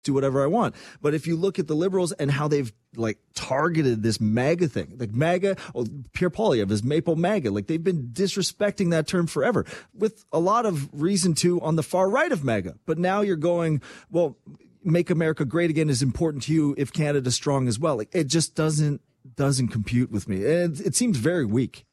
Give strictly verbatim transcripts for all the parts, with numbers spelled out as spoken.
do whatever I want. But if you look at the Liberals and how they've like targeted this MAGA thing, like MAGA, oh, Pierre Poilievre is Maple MAGA. Like they've been disrespecting that term forever with a lot of reason to on the far right of MAGA. But now you're going, well, make America great again is important to you if Canada's strong as well. Like it just doesn't, doesn't compute with me. It, it seems very weak.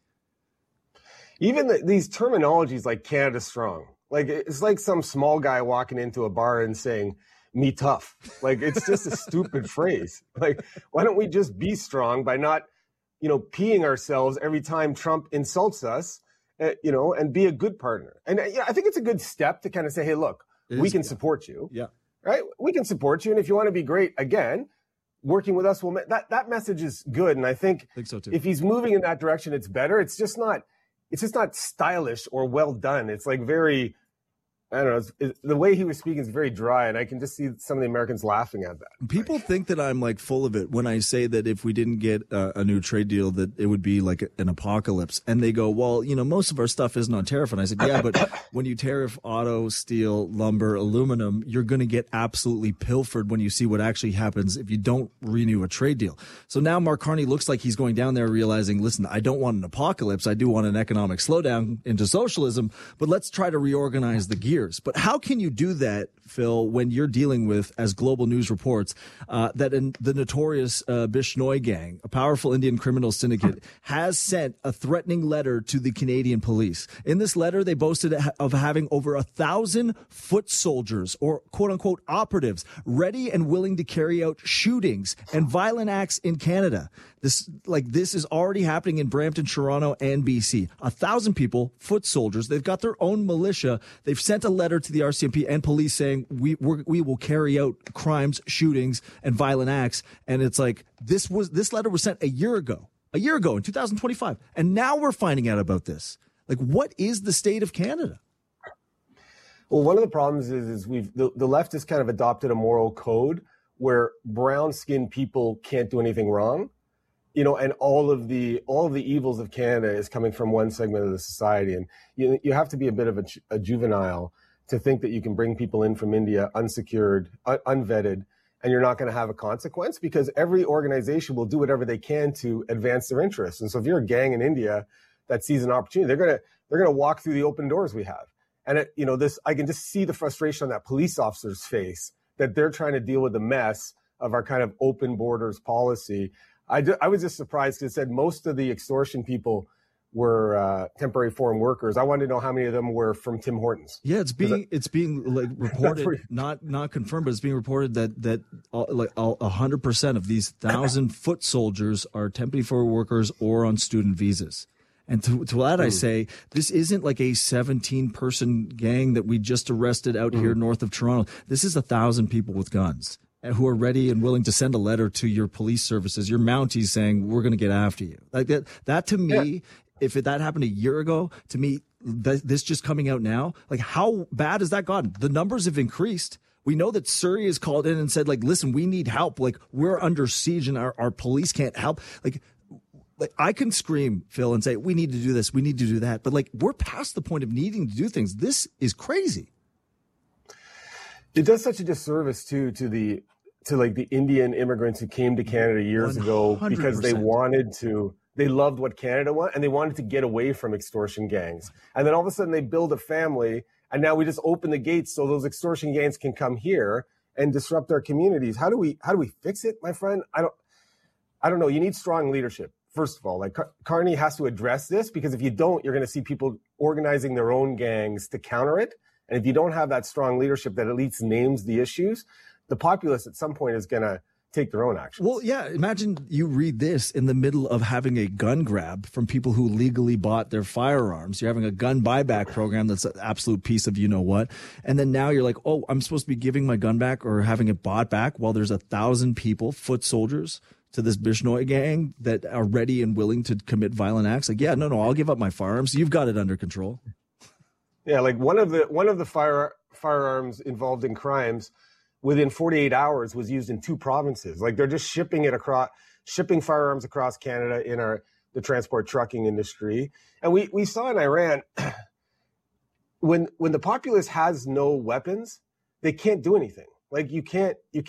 Even the, these terminologies like Canada strong, like it's like some small guy walking into a bar and saying, me tough. Like it's just a stupid phrase. Like, why don't we just be strong by not, you know, peeing ourselves every time Trump insults us, uh, you know, and be a good partner. And uh, yeah, I think it's a good step to kind of say, hey, look, it we is, can yeah. support you. Yeah. Right. We can support you. And if you want to be great again, working with us will, ma- that, that message is good. And I think, I think so too. If he's moving in that direction, it's better. It's just not, it's just not stylish or well done. It's like very, I don't know. It's, it, the way he was speaking is very dry, and I can just see some of the Americans laughing at that. People like, think that I'm like full of it when I say that if we didn't get uh, a new trade deal, that it would be like a, an apocalypse. And they go, well, you know, most of our stuff isn't on tariff. And I said, yeah, but when you tariff auto, steel, lumber, aluminum, you're going to get absolutely pilfered when you see what actually happens if you don't renew a trade deal. So now Mark Carney looks like he's going down there realizing, listen, I don't want an apocalypse. I do want an economic slowdown into socialism, but let's try to reorganize the gear. But how can you do that, Phil, when you're dealing with, as Global News reports, uh, that in the notorious uh, Bishnoi gang, a powerful Indian criminal syndicate, has sent a threatening letter to the Canadian police. In this letter, they boasted of having over a thousand foot soldiers or quote unquote operatives ready and willing to carry out shootings and violent acts in Canada. This, like, this is already happening in Brampton, Toronto, and B C. A thousand people, foot soldiers. They've got their own militia. They've sent a letter to the R C M P and police saying we we're, we will carry out crimes, shootings, and violent acts. And it's like this was this letter was sent a year ago, a year ago in two thousand twenty-five, and now we're finding out about this. Like, what is the state of Canada? Well, one of the problems is is we've the, the left has kind of adopted a moral code where brown-skinned people can't do anything wrong. You know, and all of the all of the evils of Canada is coming from one segment of the society, and you you have to be a bit of a, a juvenile to think that you can bring people in from India unsecured, un- unvetted, and you're not going to have a consequence because every organization will do whatever they can to advance their interests. And so, if you're a gang in India that sees an opportunity, they're gonna they're gonna walk through the open doors we have. And it, you know, this I can just see the frustration on that police officer's face that they're trying to deal with the mess of our kind of open borders policy. I, do, I was just surprised because it said most of the extortion people were uh, temporary foreign workers. I wanted to know how many of them were from Tim Hortons. Yeah, it's being it, it's being like reported, not not confirmed, but it's being reported that that uh, like a hundred percent of these thousand foot soldiers are temporary foreign workers or on student visas. And to, to that, mm. I say, this isn't like a seventeen person gang that we just arrested out mm. here north of Toronto. This is a thousand people with guns who are ready and willing to send a letter to your police services, your Mounties, saying, we're going to get after you. Like that, that to me, yeah. if it, that happened a year ago, to me, th- this just coming out now, like how bad has that gotten? The numbers have increased. We know that Surrey has called in and said, like, listen, we need help. Like, we're under siege and our, our police can't help. Like, like, I can scream, Phil, and say, we need to do this, we need to do that. But, like, we're past the point of needing to do things. This is crazy. It does such a disservice too to the to like the Indian immigrants who came to Canada years one hundred percent ago because they wanted to, they loved what Canada wanted and they wanted to get away from extortion gangs. And then all of a sudden they build a family, and now we just open the gates so those extortion gangs can come here and disrupt our communities. How do we how do we fix it, my friend? I don't I don't know. You need strong leadership. First of all, like Car- Carney has to address this, because if you don't, you're going to see people organizing their own gangs to counter it. And if you don't have that strong leadership that at least names the issues, the populace at some point is going to take their own action. Well, yeah, imagine you read this in the middle of having a gun grab from people who legally bought their firearms. You're having a gun buyback program that's an absolute piece of you know what. And then now you're like, oh, I'm supposed to be giving my gun back or having it bought back while there's a thousand people, foot soldiers, to this Bishnoi gang that are ready and willing to commit violent acts. Like, yeah, no, no, I'll give up my firearms. You've got it under control. Yeah, like one of the one of the fire firearms involved in crimes within forty-eight hours was used in two provinces. Like, they're just shipping it across, shipping firearms across Canada in our the transport trucking industry. And we, we saw in Iran, when when the populace has no weapons, they can't do anything. Like you can't you